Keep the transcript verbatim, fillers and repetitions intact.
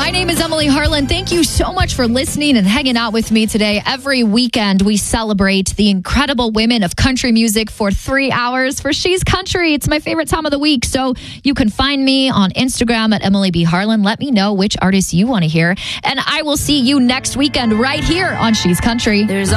My name is Emily Harlan. Thank you so much for listening and hanging out with me today. Every weekend, we celebrate the incredible women of country music for three hours for She's Country. It's my favorite time of the week. So you can find me on Instagram at Emily B. Harlan. Let me know which artists you want to hear. And I will see you next weekend right here on She's Country. There's